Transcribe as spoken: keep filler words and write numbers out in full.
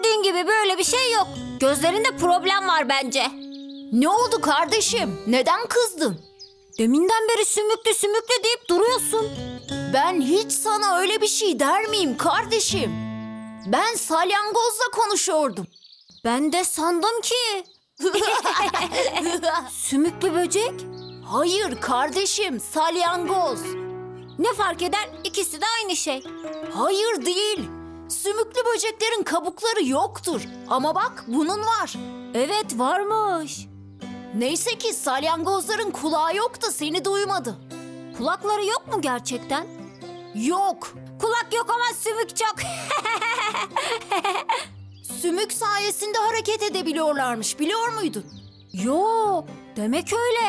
Gördüğün gibi böyle bir şey yok. Gözlerinde problem var bence. Ne oldu kardeşim? Neden kızdın? Deminden beri sümüklü sümüklü deyip duruyorsun. Ben hiç sana öyle bir şey der miyim kardeşim? Ben salyangozla konuşuyordum. Ben de sandım ki. Sümüklü böcek? Hayır kardeşim, salyangoz. Ne fark eder? İkisi de aynı şey. Hayır değil. Sümüklü böceklerin kabukları yoktur. Ama bak bunun var. Evet, varmış. Neyse ki salyangozların kulağı yok da seni duymadı. Kulakları yok mu gerçekten? Yok. Kulak yok ama sümük çok. Sümük sayesinde hareket edebiliyorlarmış, biliyor muydun? Yo, demek öyle.